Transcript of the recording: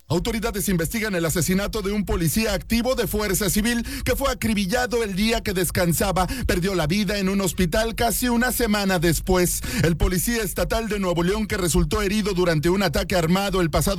Autoridades investigan el asesinato de un policía activo de Fuerza Civil que fue acribillado el día que descansaba. Perdió la vida en un hospital casi una semana después. El policía estatal de Nuevo León, que resultó herido durante un ataque armado el pasado